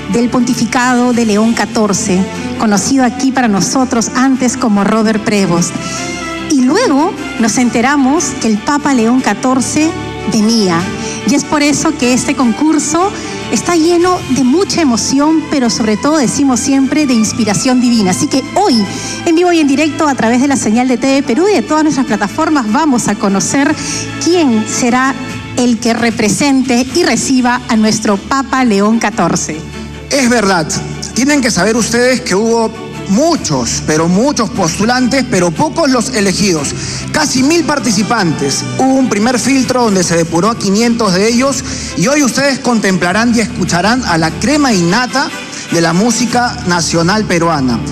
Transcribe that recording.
del pontificado de León XIV, conocido aquí para nosotros antes como Robert Prevost. Y luego nos enteramos que el Papa León XIV venía. Y es por eso que este concurso está lleno de mucha emoción, pero sobre todo, decimos siempre, de inspiración divina. Así que hoy, en vivo y en directo, a través de la señal de TV Perú y de todas nuestras plataformas, vamos a conocer quién será el que represente y reciba a nuestro Papa León XIV. Es verdad, tienen que saber ustedes que hubo muchos, pero muchos postulantes, pero pocos los elegidos. Casi 1000 participantes. Hubo un primer filtro donde se depuró a 500 de ellos y hoy ustedes contemplarán y escucharán a la crema innata de la música nacional peruana.